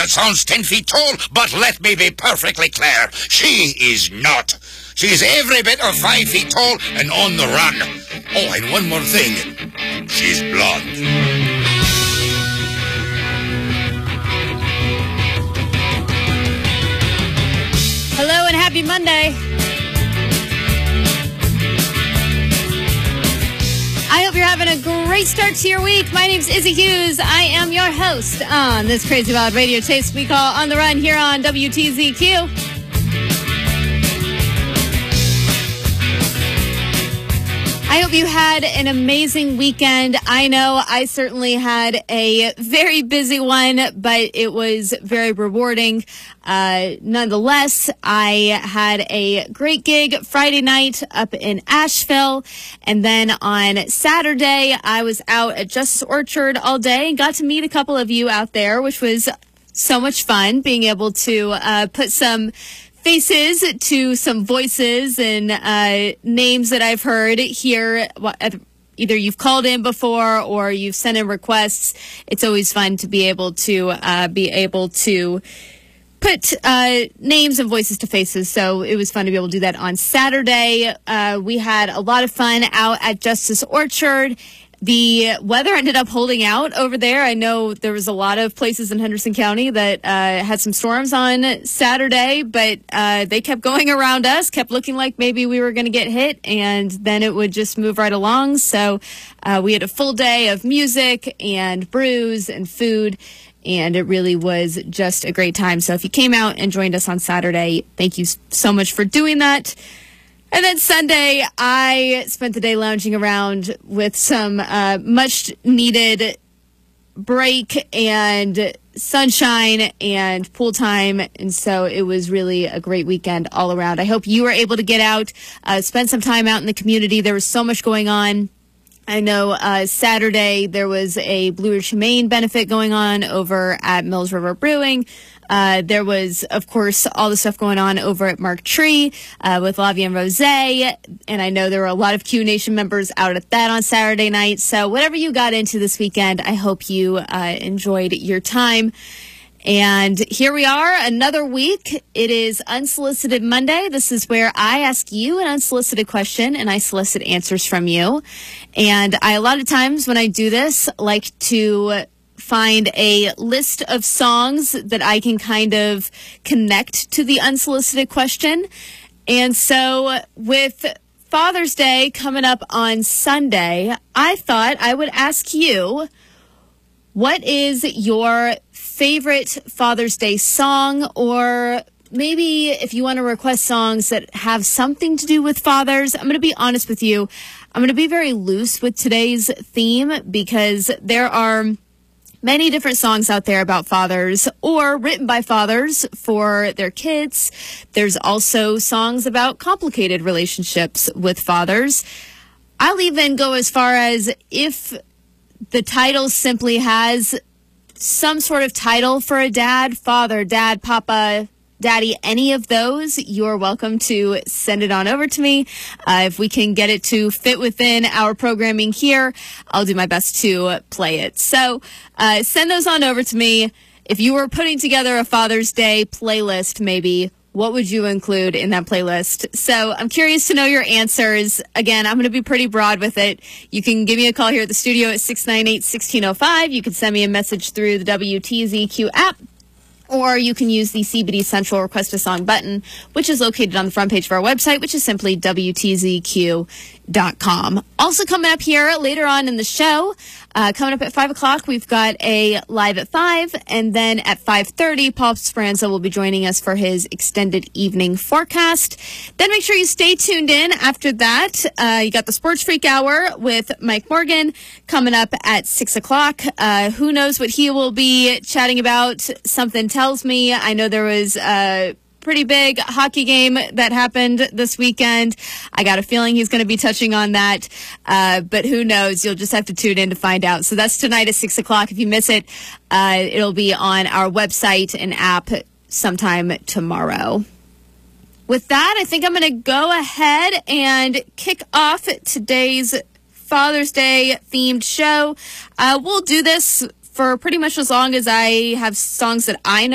That sounds 10 feet tall, but let me be perfectly clear. She is not. She's every bit of 5 feet tall and on the run. Oh, and one more thing. She's blonde. Hello and happy Monday. I hope you're having a great start to your week. My name's Izzy Hughes. I am your host on this crazy wild radio chase we call On the Run here on WTZQ. I hope you had an amazing weekend. I know I certainly had a very busy one, but it was very rewarding. Nonetheless, I had a great gig Friday night up in Asheville. And then on Saturday, I was out at Justice Orchard all day and got to meet a couple of you out there, which was so much fun, being able to put some faces to some voices and names that I've heard here. Either you've called in before or you've sent in requests. It's always fun to be able to put names and voices to faces. So it was fun to be able to do that on Saturday. We had a lot of fun out at Justice Orchard. The weather ended up holding out over there. I know there was a lot of places in Henderson County that had some storms on Saturday, but they kept going around us, kept looking like maybe we were going to get hit, and then it would just move right along. So we had a full day of music and brews and food, and it really was just a great time. So if you came out and joined us on Saturday, thank you so much for doing that. And then Sunday, I spent the day lounging around with some much-needed break and sunshine and pool time. And so it was really a great weekend all around. I hope you were able to get out, spend some time out in the community. There was so much going on. I know Saturday there was a Blue Ridge Humane benefit going on over at Mills River Brewing. There was, of course, all the stuff going on over at Mark Tree with Lavia and Rose. And I know there were a lot of Q Nation members out at that on Saturday night. So whatever you got into this weekend, I hope you enjoyed your time. And here we are, another week. It is Unsolicited Monday. This is where I ask you an unsolicited question and I solicit answers from you. And a lot of times when I do this, like to find a list of songs that I can kind of connect to the unsolicited question. And so with Father's Day coming up on Sunday, I thought I would ask you, what is your favorite Father's Day song? Or maybe if you want to request songs that have something to do with fathers, I'm going to be honest with you. I'm going to be very loose with today's theme because there are many different songs out there about fathers or written by fathers for their kids. There's also songs about complicated relationships with fathers. I'll even go as far as if the title simply has some sort of title for a dad, father, dad, papa, daddy, any of those, you're welcome to send it on over to me. If we can get it to fit within our programming here, I'll do my best to play it. So send those on over to me. If you were putting together a Father's Day playlist, maybe, what would you include in that playlist? So I'm curious to know your answers. Again, I'm going to be pretty broad with it. You can give me a call here at the studio at 698-1605. You can send me a message through the WTZQ app, or you can use the CBD Central Request a Song button, which is located on the front page of our website, which is simply WTZQ.com. Also coming up here later on in the show, coming up at 5 o'clock, we've got a Live at 5, and then at 5:30, Paul Speranza will be joining us for his extended evening forecast. Then make sure you stay tuned in after that. You got the Sports Freak Hour with Mike Morgan coming up at 6 o'clock. Who knows what he will be chatting about? Something tells me. I know there was pretty big hockey game that happened this weekend. I got a feeling he's going to be touching on that, but who knows? You'll just have to tune in to find out. So that's tonight at 6 o'clock. If you miss it, it'll be on our website and app sometime tomorrow. With that, I think I'm going to go ahead and kick off today's Father's Day themed show. We'll do this for pretty much as long as I have songs that I know